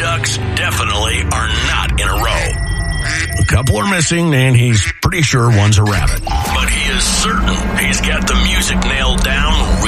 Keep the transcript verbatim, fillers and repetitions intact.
ducks definitely are not in a row. A couple are missing, and he's pretty sure one's a rabbit. But he is certain he's got the music nailed down